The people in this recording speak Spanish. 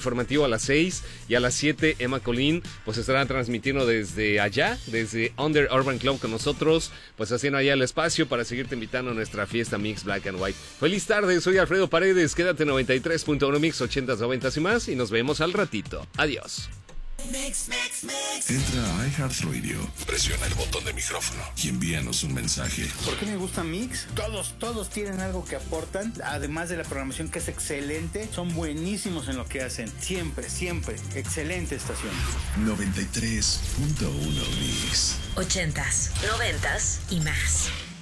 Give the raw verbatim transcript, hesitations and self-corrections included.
informativo a las seis y a las siete Emma Colín pues estará transmitiendo desde allá, desde Under Urban Club con nosotros, pues haciendo allá el espacio para seguirte invitando a nuestra fiesta Mix Black and White. Feliz tarde, soy Alfredo Paredes, quédate en noventa y tres punto uno Mix, ochentas, noventas y más y nos vemos al ratito. Adiós. Mix, mix, mix. Entra a iHeartRadio, presiona el botón de micrófono y envíanos un mensaje. ¿Por qué me gusta Mix? Todos, todos tienen algo que aportan, además de la programación que es excelente, son buenísimos en lo que hacen, siempre, siempre, excelente estación. noventa y tres punto uno Mix. Ochentas, noventas y más.